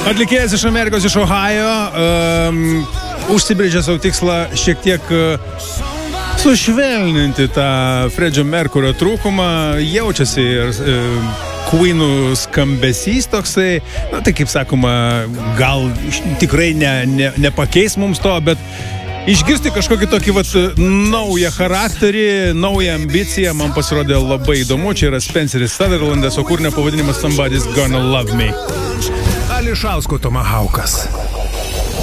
Atlikėjas iš Amerikos, iš Ohio, užsibrėžė savo tikslą šiek tiek sušvelninti tą Freddie Mercurio trūkumą. Jaučiasi ir Queenų skambesys toksai, na tai kaip sakoma, gal tikrai nepakeis mums to, bet išgirsti kažkokį tokį naują charakterį, naują ambiciją man pasirodė labai įdomu. Čia yra Spenceris Sutherlandas, o kūrinio pavadinimas Somebody's Gonna Love Me. Ališausko Tomahaukas.